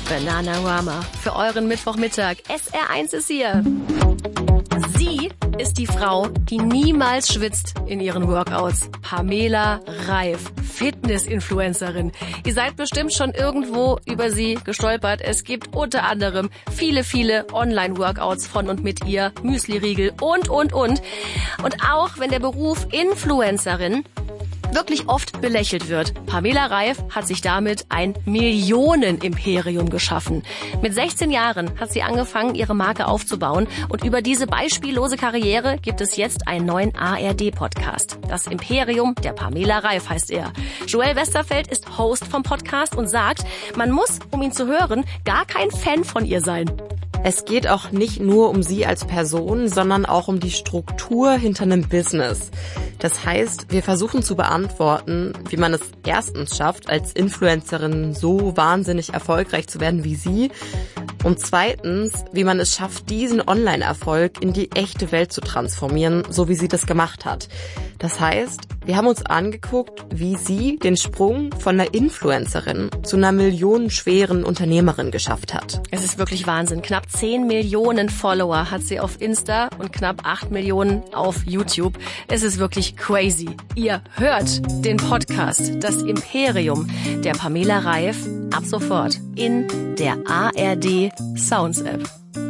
Bananarama für euren Mittwochmittag. SR1 ist hier. Sie ist die Frau, die niemals schwitzt in ihren Workouts. Pamela Reif, Fitness-Influencerin. Ihr seid bestimmt schon irgendwo über sie gestolpert. Es gibt unter anderem viele Online-Workouts von und mit ihr, Müsli-Riegel und. Und auch wenn der Beruf Influencerin wirklich oft belächelt wird. Pamela Reif hat sich damit ein Millionenimperium geschaffen. Mit 16 Jahren hat sie angefangen, ihre Marke aufzubauen und über diese beispiellose Karriere gibt es jetzt einen neuen ARD-Podcast. Das Imperium der Pamela Reif heißt er. Joel Westerfeld ist Host vom Podcast und sagt, man muss, um ihn zu hören, gar kein Fan von ihr sein. Es geht auch nicht nur um sie als Person, sondern auch um die Struktur hinter einem Business. Das heißt, wir versuchen zu beantworten, wie man es erstens schafft, als Influencerin so wahnsinnig erfolgreich zu werden wie sie. Und zweitens, wie man es schafft, diesen Online-Erfolg in die echte Welt zu transformieren, so wie sie das gemacht hat. Das heißt, wir haben uns angeguckt, wie sie den Sprung von einer Influencerin zu einer millionenschweren Unternehmerin geschafft hat. Es ist wirklich Wahnsinn. Knapp 10 Millionen Follower hat sie auf Insta und knapp 8 Millionen auf YouTube. Es ist wirklich crazy. Ihr hört den Podcast, das Imperium der Pamela Reif, ab sofort in der ARD Sounds App.